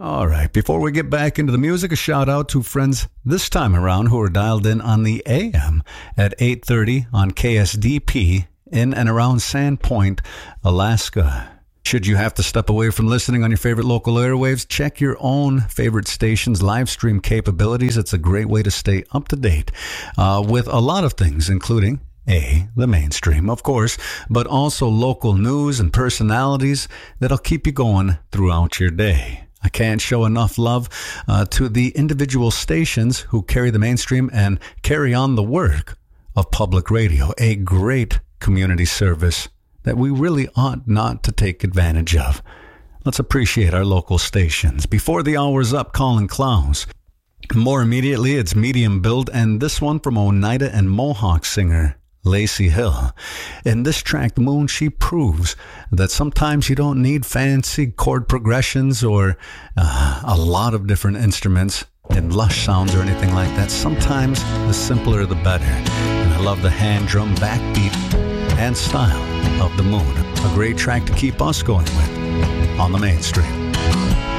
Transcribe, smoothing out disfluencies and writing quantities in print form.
All right, before we get back into the music, a shout out to friends this time around who are dialed in on the AM at 8:30 on KSDP in and around Sandpoint, Alaska. Should you have to step away from listening on your favorite local airwaves, check your own favorite station's live stream capabilities. It's a great way to stay up to date with a lot of things, including the mainstream, of course, but also local news and personalities that'll keep you going throughout your day. I can't show enough love to the individual stations who carry the mainstream and carry on the work of public radio, a great community service that we really ought not to take advantage of. Let's appreciate our local stations. Before the hour's up, Colin Klaus. More immediately, it's Medium Build, and this one from Oneida and Mohawk singer Lacey Hill. In this track, Moon, she proves that sometimes you don't need fancy chord progressions or a lot of different instruments and lush sounds or anything like that. Sometimes the simpler the better. And I love the hand drum backbeat and style of the Moon. A great track to keep us going with on the mainstream.